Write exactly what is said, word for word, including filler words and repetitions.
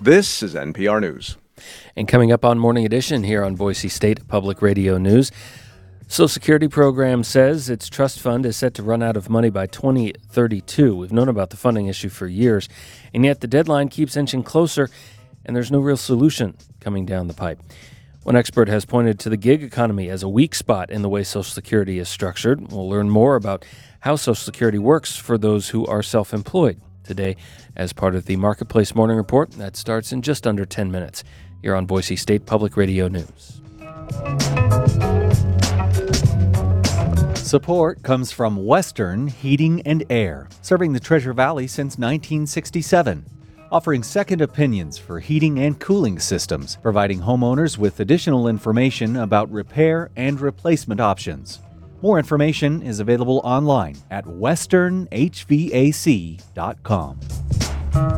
This is N P R News. And coming up on Morning Edition here on Boise State Public Radio News, Social Security program says its trust fund is set to run out of money by twenty thirty-two. We've known about the funding issue for years, and yet the deadline keeps inching closer, and there's no real solution coming down the pipe. One expert has pointed to the gig economy as a weak spot in the way Social Security is structured. We'll learn more about how Social Security works for those who are self-employed today as part of the Marketplace Morning Report. That starts in just under ten minutes here on Boise State Public Radio News. Support comes from Western Heating and Air, serving the Treasure Valley since nineteen sixty-seven. Offering second opinions for heating and cooling systems, providing homeowners with additional information about repair and replacement options. More information is available online at western h v a c dot com.